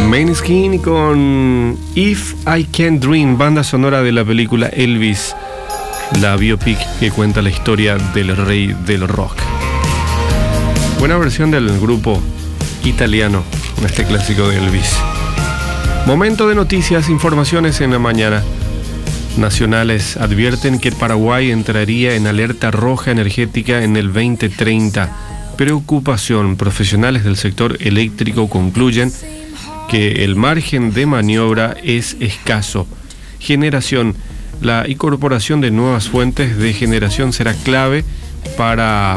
Måneskin con If I Can Dream, banda sonora de la película Elvis, la biopic que cuenta la historia del rey del rock. Buena versión del grupo italiano en este clásico de Elvis. Momento de noticias, informaciones en la mañana. Nacionales advierten que Paraguay entraría en alerta roja energética en el 2030. Preocupación. Profesionales del sector eléctrico concluyen que el margen de maniobra es escaso. Generación. La incorporación de nuevas fuentes de generación será clave para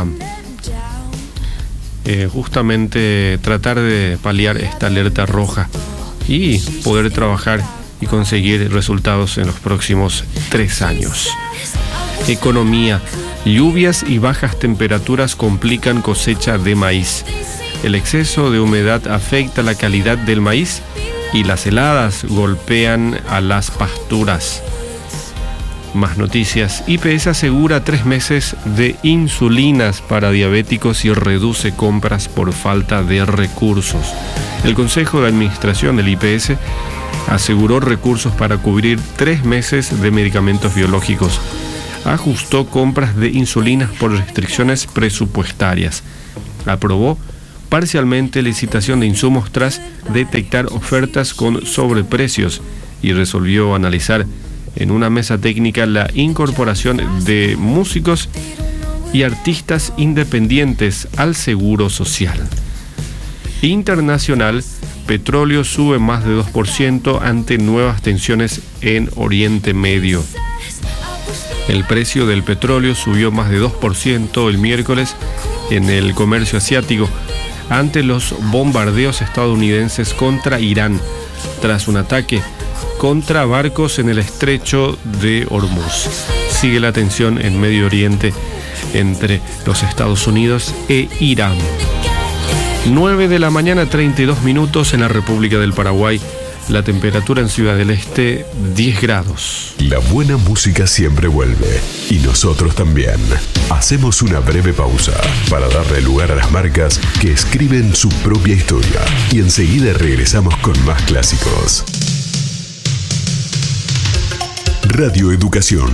justamente tratar de paliar esta alerta roja y poder trabajar y conseguir resultados en los próximos 3 años. Economía. Lluvias y bajas temperaturas complican cosecha de maíz. El exceso de humedad afecta la calidad del maíz y las heladas golpean a las pasturas. Más noticias. IPS asegura 3 meses de insulinas para diabéticos y reduce compras por falta de recursos. El Consejo de Administración del IPS aseguró recursos para cubrir 3 meses de medicamentos biológicos. Ajustó compras de insulinas por restricciones presupuestarias. Aprobó parcialmente licitación de insumos tras detectar ofertas con sobreprecios y resolvió analizar en una mesa técnica la incorporación de músicos y artistas independientes al seguro social. Internacional. Petróleo sube más de 2% ante nuevas tensiones en Oriente Medio. El precio del petróleo subió más de 2% el miércoles en el comercio asiático ante los bombardeos estadounidenses contra Irán tras un ataque contra barcos en el estrecho de Hormuz. Sigue la tensión en Medio Oriente entre los Estados Unidos e Irán. 9 de la mañana, 32 minutos en la República del Paraguay. La temperatura en Ciudad del Este, 10 grados. La buena música siempre vuelve. Y nosotros también. Hacemos una breve pausa para darle lugar a las marcas que escriben su propia historia. Y enseguida regresamos con más clásicos. Radio Educación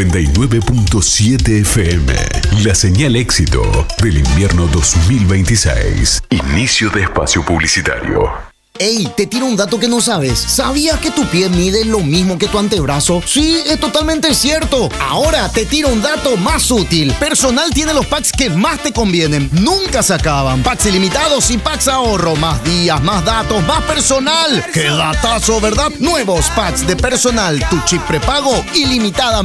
99.7 FM. La señal éxito del invierno 2026. Inicio de espacio publicitario. Ey, te tiro un dato que no sabes. ¿Sabías que tu pie mide lo mismo que tu antebrazo? Sí, es totalmente cierto. Ahora te tiro un dato más útil. Personal tiene los packs que más te convienen. Nunca se acaban. Packs ilimitados y packs ahorro. Más días, más datos, más personal. ¡Qué datazo!, ¿verdad? Nuevos packs de Personal. Tu chip prepago ilimitadamente.